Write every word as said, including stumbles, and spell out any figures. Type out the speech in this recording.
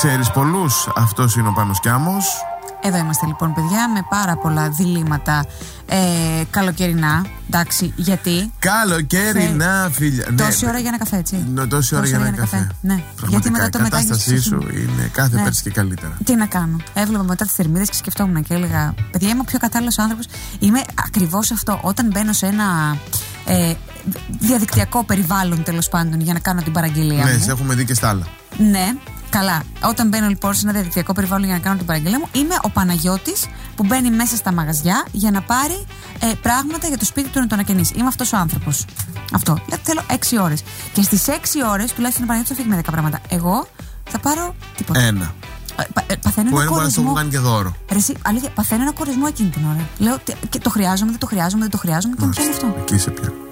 Ξέρεις πολλούς, αυτός είναι ο Πάνος Κιάμος. Εδώ είμαστε λοιπόν, παιδιά, με πάρα πολλά διλήμματα ε, καλοκαιρινά. Εντάξει, γιατί. Καλοκαιρινά, Θε... φίλια. Τόση ναι, ώρα για ένα καφέ, έτσι. Ναι, τόση ώρα για ένα καφέ. καφέ. Ναι. Γιατί μετά το μετά. Η κατάστασή σου είναι κάθε ναι. πέρσι και καλύτερα. Τι να κάνω. Έβλεπα μετά τις θερμίδες και σκεφτόμουν και έλεγα: παιδιά, είμαι ο πιο κατάλληλος άνθρωπος. Είμαι ακριβώς αυτό. Όταν μπαίνω σε ένα ε, διαδικτυακό περιβάλλον, τέλος πάντων, για να κάνω την παραγγελία. Ναι, μου. σε έχουμε δει και στα άλλα. Ναι. Καλά. Όταν μπαίνω λοιπόν σε ένα διαδικτυακό περιβάλλον για να κάνω την παραγγελία μου, είμαι ο Παναγιώτης που μπαίνει μέσα στα μαγαζιά για να πάρει ε, πράγματα για το σπίτι του να τον ανακαινήσει. Είμαι αυτός ο άνθρωπος. Αυτό. Δηλαδή θέλω έξι ώρες. Και στις έξι ώρες, τουλάχιστον ο Παναγιώτης θα φύγει με δέκα πράγματα. Εγώ θα πάρω τίποτα. Ένα. Ε, πα, ε, παθαίνω που ένα κορισμό. Που κάνει και δώρο. Ρε, εσύ, αλήθεια, παθαίνω ένα κορισμό εκείνη την ώρα. Λέω, και το χρειάζομαι, δεν το χρειάζομαι, δεν το χρειάζομαι. Και μου πιάνει αυτό. Εκεί σε πια.